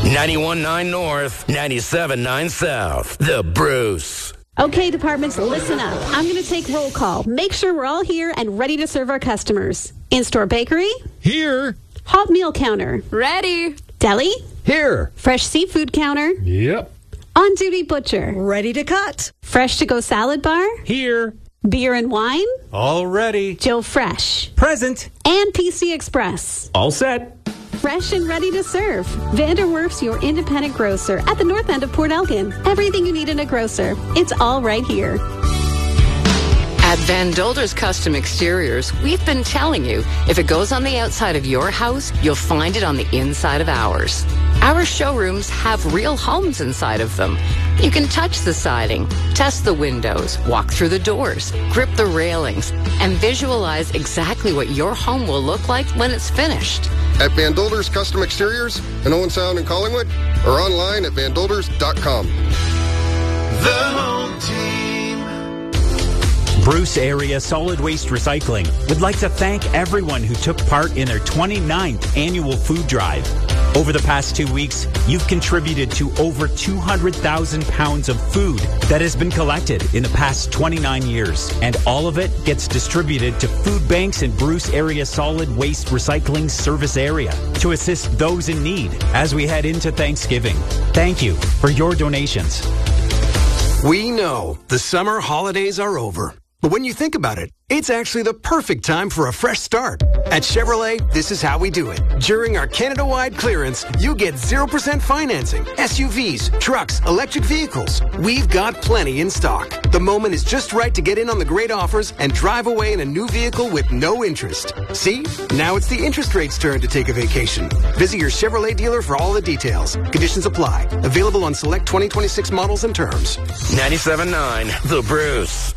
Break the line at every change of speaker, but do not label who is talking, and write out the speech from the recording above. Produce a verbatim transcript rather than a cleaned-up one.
ninety-one point nine North, ninety-seven point nine South. The Bruce.
Okay, departments, listen up. I'm going to take roll call. Make sure we're all here and ready to serve our customers. In-store bakery?
Here.
Hot meal counter?
Ready.
Deli?
Here.
Fresh seafood counter?
Yep.
On-duty butcher?
Ready to cut.
Fresh to-go salad bar?
Here.
Beer and wine?
All ready.
Joe Fresh?
Present.
And P C Express?
All set.
Fresh and ready to serve. Vanderwerf's, your independent grocer at the north end of Port Elgin. Everything you need in a grocer. It's all right here.
At Van Dolder's Custom Exteriors, we've been telling you, if it goes on the outside of your house, you'll find it on the inside of ours. Our showrooms have real homes inside of them. You can touch the siding, test the windows, walk through the doors, grip the railings, and visualize exactly what your home will look like when it's finished.
At Van Dolder's Custom Exteriors in Owen Sound and Collingwood, or online at van dolders dot com.
The home team.
Bruce Area Solid Waste Recycling would like to thank everyone who took part in their twenty-ninth annual food drive. Over the past two weeks, you've contributed to over two hundred thousand pounds of food that has been collected in the past twenty-nine years. And all of it gets distributed to food banks in Bruce Area Solid Waste Recycling Service Area to assist those in need as we head into Thanksgiving. Thank you for your donations.
We know the summer holidays are over. But when you think about it, it's actually the perfect time for a fresh start. At Chevrolet, this is how we do it. During our Canada-wide clearance, you get zero percent financing, S U Vs, trucks, electric vehicles. We've got plenty in stock. The moment is just right to get in on the great offers and drive away in a new vehicle with no interest. See? Now it's the interest rate's turn to take a vacation. Visit your Chevrolet dealer for all the details. Conditions apply. Available on select twenty twenty-six models and terms.
ninety-seven point nine The Bruce.